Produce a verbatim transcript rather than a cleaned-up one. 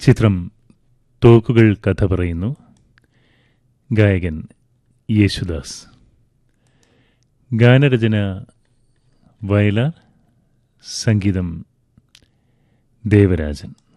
ചിത്രം തോക്കുകൾ കഥ പറയുന്നു. ഗായകൻ യേശുദാസ്. ഗാനരചന വയലാർ, സംഗീതം ദേവരാജൻ.